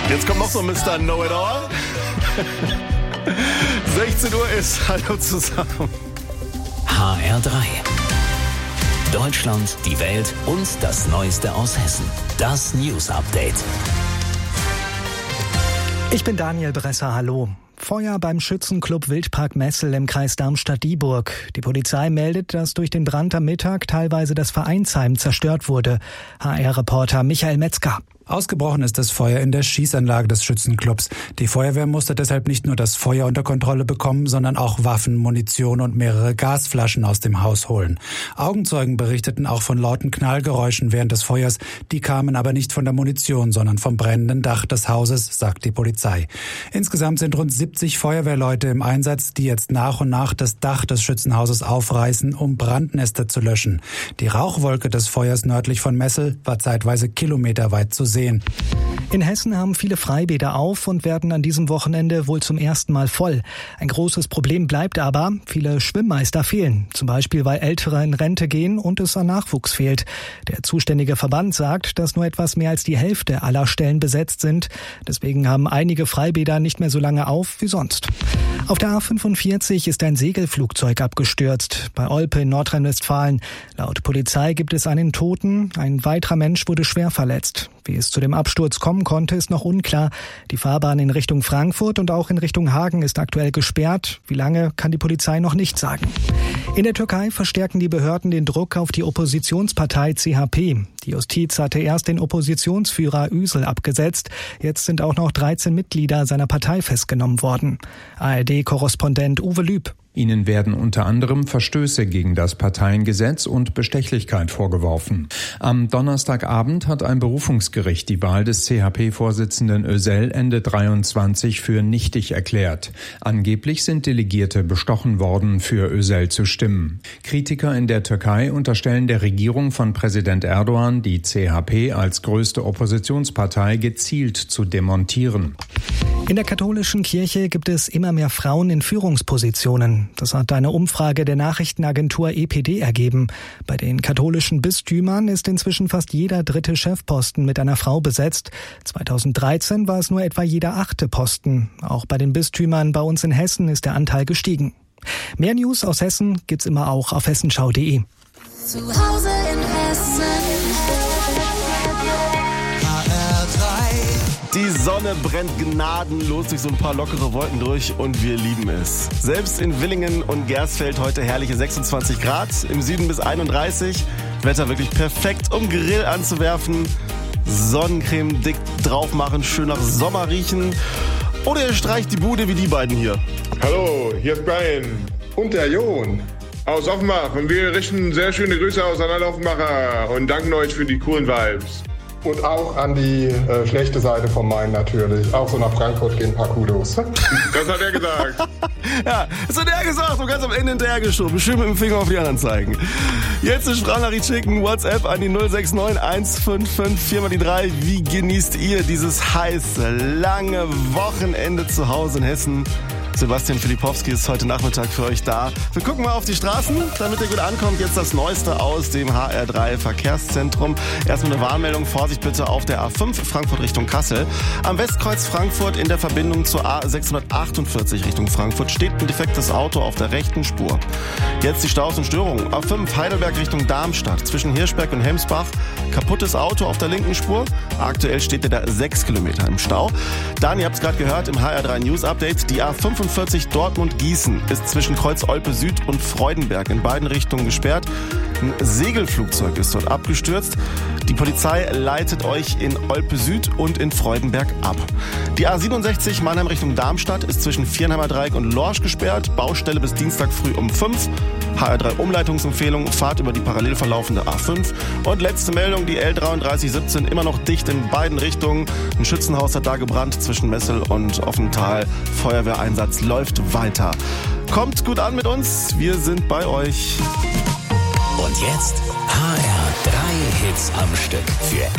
Jetzt kommt noch so Mr. Know-It-All. 16 Uhr ist. Hallo zusammen. HR3. Deutschland, die Welt und das Neueste aus Hessen. Das News Update. Ich bin Daniel Bresser, hallo. Feuer beim Schützenclub Wildpark Messel im Kreis Darmstadt-Dieburg. Die Polizei meldet, dass durch den Brand am Mittag teilweise das Vereinsheim zerstört wurde. HR-Reporter Michael Metzger. Ausgebrochen ist das Feuer in der Schießanlage des Schützenclubs. Die Feuerwehr musste deshalb nicht nur das Feuer unter Kontrolle bekommen, sondern auch Waffen, Munition und mehrere Gasflaschen aus dem Haus holen. Augenzeugen berichteten auch von lauten Knallgeräuschen während des Feuers. Die kamen aber nicht von der Munition, sondern vom brennenden Dach des Hauses, sagt die Polizei. Insgesamt sind rund 70 Feuerwehrleute im Einsatz, die jetzt nach und nach das Dach des Schützenhauses aufreißen, um Brandnester zu löschen. Die Rauchwolke des Feuers nördlich von Messel war zeitweise kilometerweit zu sehen. In Hessen haben viele Freibäder auf und werden an diesem Wochenende wohl zum ersten Mal voll. Ein großes Problem bleibt aber, viele Schwimmmeister fehlen. Zum Beispiel, weil Ältere in Rente gehen und es an Nachwuchs fehlt. Der zuständige Verband sagt, dass nur etwas mehr als die Hälfte aller Stellen besetzt sind. Deswegen haben einige Freibäder nicht mehr so lange auf wie sonst. Auf der A45 ist ein Segelflugzeug abgestürzt, bei Olpe in Nordrhein-Westfalen. Laut Polizei gibt es einen Toten, ein weiterer Mensch wurde schwer verletzt. Wie es zu dem Absturz kommen konnte, ist noch unklar. Die Fahrbahn in Richtung Frankfurt und auch in Richtung Hagen ist aktuell gesperrt. Wie lange, kann die Polizei noch nicht sagen. In der Türkei verstärken die Behörden den Druck auf die Oppositionspartei CHP. Die Justiz hatte erst den Oppositionsführer Üsel abgesetzt. Jetzt sind auch noch 13 Mitglieder seiner Partei festgenommen worden. ARD-Korrespondent Uwe Lüb. Ihnen werden unter anderem Verstöße gegen das Parteiengesetz und Bestechlichkeit vorgeworfen. Am Donnerstagabend hat ein Berufungsgericht die Wahl des CHP-Vorsitzenden Özel Ende 23 für nichtig erklärt. Angeblich sind Delegierte bestochen worden, für Özel zu stimmen. Kritiker in der Türkei unterstellen der Regierung von Präsident Erdogan, die CHP als größte Oppositionspartei gezielt zu demontieren. In der katholischen Kirche gibt es immer mehr Frauen in Führungspositionen. Das hat eine Umfrage der Nachrichtenagentur EPD ergeben. Bei den katholischen Bistümern ist inzwischen fast jeder dritte Chefposten mit einer Frau besetzt. 2013 war es nur etwa jeder 8. Posten. Auch bei den Bistümern bei uns in Hessen ist der Anteil gestiegen. Mehr News aus Hessen gibt's immer auch auf hessenschau.de. Zu Hause in Hessen. Die Sonne brennt gnadenlos durch so ein paar lockere Wolken durch und wir lieben es. Selbst in Villingen und Gersfeld heute herrliche 26 Grad, im Süden bis 31. Wetter wirklich perfekt, um Grill anzuwerfen. Sonnencreme dick drauf machen, schön nach Sommer riechen. Oder ihr streicht die Bude wie die beiden hier. Hallo, hier ist Brian und der Jon aus Offenbach. Und wir richten sehr schöne Grüße aus an alle Offenbacher und danken euch für die coolen Vibes. Und auch an die schlechte Seite vom Main natürlich. Auch so nach Frankfurt gehen ein paar Kudos. Das hat er gesagt. Ja, das hat er gesagt und ganz am Ende hinterhergeschoben. Schön mit dem Finger auf die anderen zeigen. Jetzt eine Sprachnachricht schicken, WhatsApp an die 069 155 4 mal die 3. Wie genießt ihr dieses heiße, lange Wochenende zu Hause in Hessen? Sebastian Filipowski ist heute Nachmittag für euch da. Wir gucken mal auf die Straßen, damit ihr gut ankommt. Jetzt das Neueste aus dem HR3 Verkehrszentrum. Erstmal eine Warnmeldung. Vorsicht bitte auf der A5 Frankfurt Richtung Kassel. Am Westkreuz Frankfurt in der Verbindung zur A648 Richtung Frankfurt steht ein defektes Auto auf der rechten Spur. Jetzt die Staus und Störungen. A5 Heidelberg Richtung Darmstadt zwischen Hirschberg und Hemsbach. Kaputtes Auto auf der linken Spur. Aktuell steht ihr da 6 Kilometer im Stau. Dann, ihr habt es gerade gehört, im HR3 News Update, die A45 Dortmund-Gießen ist zwischen Kreuz-Olpe Süd und Freudenberg in beiden Richtungen gesperrt. Ein Segelflugzeug ist dort abgestürzt. Die Polizei leitet euch in Olpe Süd und in Freudenberg ab. Die A67 Mannheim Richtung Darmstadt ist zwischen Viernheimer Dreieck und Lorsch gesperrt. Baustelle bis Dienstag früh um 5. HR3 Umleitungsempfehlung, Fahrt über die parallel verlaufende A5. Und letzte Meldung, die L3317 immer noch dicht in beiden Richtungen. Ein Schützenhaus hat da gebrannt zwischen Messel und Offental. Feuerwehreinsatz läuft weiter. Kommt gut an mit uns, wir sind bei euch. Und jetzt HR3 Hits am Stück für